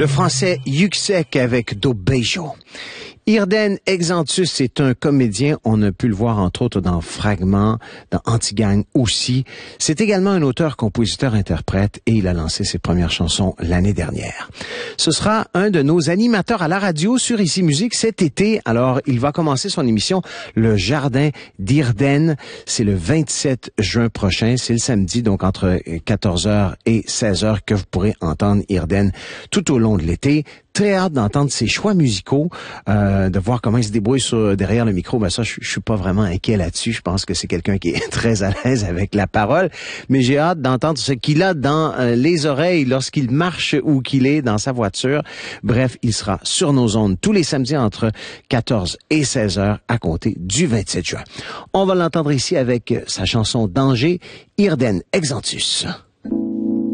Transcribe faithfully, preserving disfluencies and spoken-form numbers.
Le français Yuxek avec Do Beijo. Irden Exantus est un comédien, on a pu le voir entre autres dans Fragments, dans Anti-Gang aussi. C'est également un auteur, compositeur, interprète et il a lancé ses premières chansons l'année dernière. Ce sera un de nos animateurs à la radio sur Ici Musique cet été. Alors, il va commencer son émission Le Jardin d'Irden. C'est le vingt-sept juin prochain, c'est le samedi, donc entre quatorze heures et seize heures que vous pourrez entendre Irden tout au long de l'été. Très hâte d'entendre ses choix musicaux, euh, de voir comment il se débrouille sur, derrière le micro. Ben ça, je, je suis pas vraiment inquiet là-dessus. Je pense que c'est quelqu'un qui est très à l'aise avec la parole. Mais j'ai hâte d'entendre ce qu'il a dans euh, les oreilles lorsqu'il marche ou qu'il est dans sa voiture. Bref, il sera sur nos ondes tous les samedis entre quatorze et seize heures à compter du vingt-sept juin. On va l'entendre ici avec sa chanson Danger, Irden Exantus.